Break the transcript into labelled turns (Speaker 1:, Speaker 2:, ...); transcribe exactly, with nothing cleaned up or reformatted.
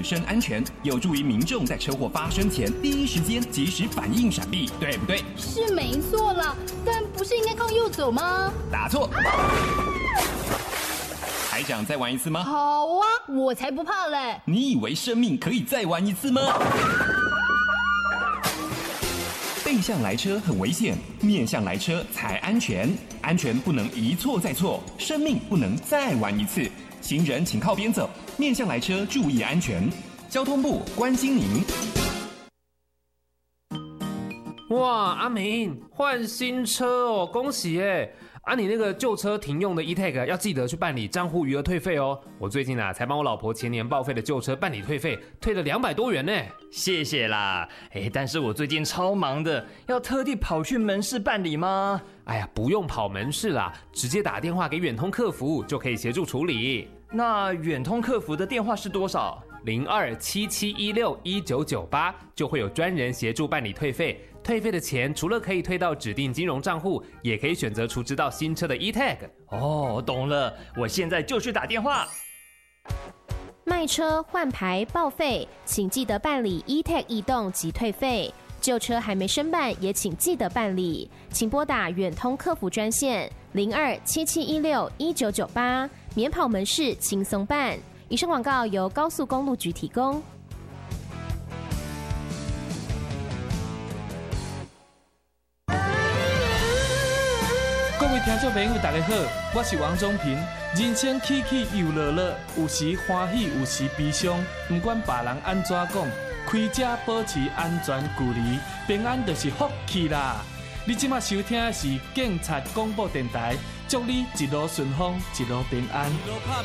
Speaker 1: 自身安全，有助于民众在车祸发生前第一时间及时反应闪避，对不对？
Speaker 2: 是没错啦，但不是应该靠右走吗？
Speaker 1: 打错。还想再玩一次吗？
Speaker 2: 好啊，我才不怕嘞！
Speaker 1: 你以为生命可以再玩一次吗？背向来车很危险，面向来车才安全。安全不能一错再错，生命不能再玩一次。行人请靠边走，面向来车注意安全。交通部关心您。
Speaker 3: 哇，阿明换新车哦，恭喜耶！啊，你那个旧车停用的 E-Tag 要记得去办理账户余额退费哦。我最近啊才帮我老婆前年报废的旧车办理退费，退了两百多元呢。
Speaker 4: 谢谢啦，哎，但是我最近超忙的，要特地跑去门市办理吗？
Speaker 3: 哎呀，不用跑门市啦，直接打电话给远通客服就可以协助处理。
Speaker 4: 那远通客服的电话是多少？
Speaker 3: 零二七七一六一九九八，就会有专人协助办理退费。退费的钱除了可以退到指定金融账户，也可以选择储值到新车的 E-Tag。
Speaker 4: 哦，懂了，我现在就去打电话。
Speaker 5: 卖车、换牌、报废，请记得办理 E-Tag 移动及退费。旧车还没申办，也请记得办理，请拨打远通客服专线零二七七一六一九九八，免跑门市轻松办。以上广告由高速公路局提供。
Speaker 6: 各位听众朋友，大家好，我是王宗平。人生起起又落落，有时欢喜，有时悲伤。不管别人安怎讲，开车保持安全距离，平安就是福气啦。你即马收听的是警察广播电台，祝你一路顺风，一路平安。